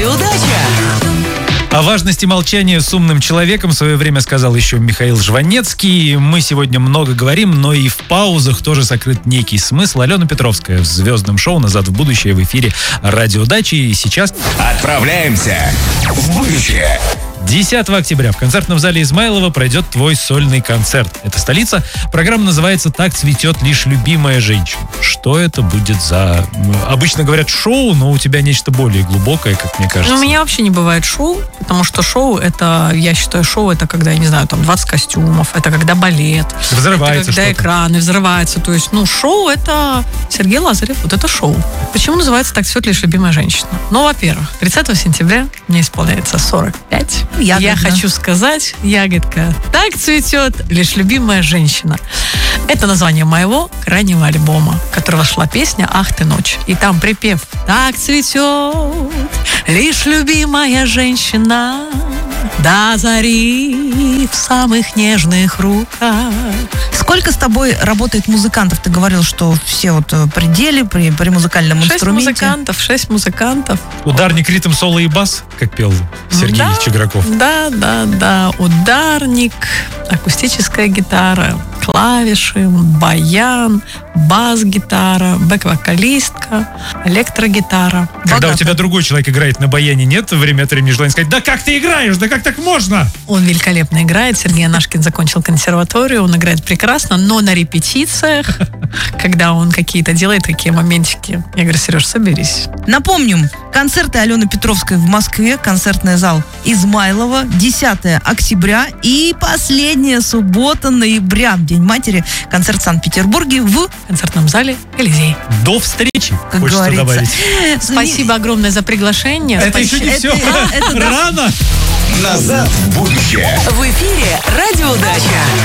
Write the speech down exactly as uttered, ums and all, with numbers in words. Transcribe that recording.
Радио Дача. О важности молчания с умным человеком в свое время сказал еще Михаил Жванецкий. Мы сегодня много говорим, но и в паузах тоже сокрыт некий смысл. Алена Петровская в звездном шоу «Назад в будущее» в эфире Радио Дачи. И сейчас отправляемся в будущее. десятого октября в концертном зале Измайлова пройдет твой сольный концерт. Это столица. Программа называется «Так цветет лишь любимая женщина». Что это будет за... Обычно говорят шоу, но у тебя нечто более глубокое, как мне кажется. Ну, у меня вообще не бывает шоу, потому что шоу это, я считаю, шоу это когда, я не знаю, там двадцать костюмов, это когда балет. Взрывается это когда что-то. экраны взрываются. То есть, ну, шоу это Сергей Лазарев, вот это шоу. Почему называется «Так цветет лишь любимая женщина»? Ну, во-первых, тридцатого сентября мне исполняется сорок пять. Ягодка. Я хочу сказать, ягодка, так цветет лишь любимая женщина. Это название моего крайнего альбома, в который вошла песня «Ах ты ночь». И там припев «Так цветет лишь любимая женщина, до зари в самых нежных руках». Сколько с тобой работает музыкантов? Ты говорил, что все вот при деле, при, при музыкальном Шесть инструменте. музыкантов, шесть музыкантов. Ударник, ритм, соло и бас, как пел Сергей Да, Чиграков. Да, да, да. Ударник, акустическая гитара, клавиши, баян, бас-гитара, бэк-вокалистка, электрогитара. Когда Богато. у тебя другой человек играет на баяне, нет время от времени желания сказать: да как ты играешь, да как так можно? Он великолепно играет. Сергей Анашкин закончил консерваторию, он играет прекрасно, но на репетициях, когда он какие-то делает такие моментики, я говорю: Сереж, соберись. Напомним, концерты Алены Петровской в Москве, концертный зал Измайлова, десятого октября и последняя суббота ноября, День матери, концерт в Санкт-Петербурге в концертном зале Элизей. До встречи, Как хочется говорится. добавить. Спасибо огромное за приглашение. Это Спасибо. еще не все. это да. Рано. Назад в будущее. В эфире Радио Дача.